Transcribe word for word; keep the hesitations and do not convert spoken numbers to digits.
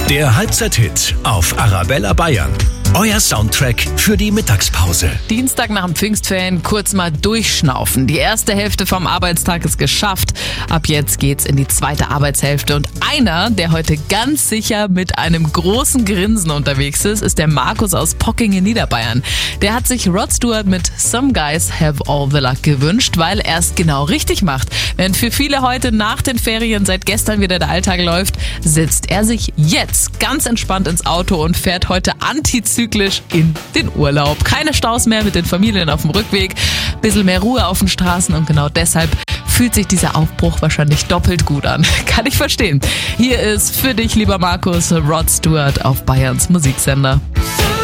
Der Halbzeit-Hit auf Arabella Bayern. Euer Soundtrack für die Mittagspause. Dienstag nach dem Pfingstferien kurz mal durchschnaufen. Die erste Hälfte vom Arbeitstag ist geschafft. Ab jetzt geht's in die zweite Arbeitshälfte. Und einer, der heute ganz sicher mit einem großen Grinsen unterwegs ist, ist der Markus aus Pocking in Niederbayern. Der hat sich Rod Stewart mit Some Guys Have All the Luck gewünscht, weil er es genau richtig macht. Während für viele heute nach den Ferien seit gestern wieder der Alltag läuft, setzt er sich jetzt ganz entspannt ins Auto und fährt heute antizyklisch in den Urlaub. Keine Staus mehr mit den Familien auf dem Rückweg, bisschen mehr Ruhe auf den Straßen und genau deshalb fühlt sich dieser Aufbruch wahrscheinlich doppelt gut an. Kann ich verstehen. Hier ist für dich, lieber Markus, Rod Stewart auf Bayerns Musiksender.